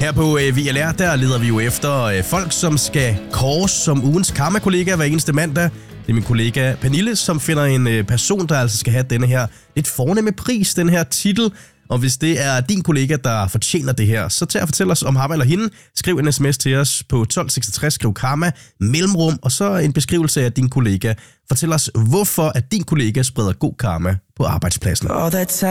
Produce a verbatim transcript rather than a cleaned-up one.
Her på øh, V L R, der leder vi jo efter øh, folk, som skal kåres som ugens karma-kollega hver eneste mandag. Det er min kollega Pernille, som finder en øh, person, der altså skal have denne her lidt fornemme pris, den her titel. Og hvis det er din kollega, der fortjener det her, så tag og fortæl os om ham eller hende. Skriv en sms til os på tolv seksogtres, skriv karma, mellemrum, og så en beskrivelse af din kollega. Fortæl os, hvorfor at din kollega spreder god karma på arbejdspladsen.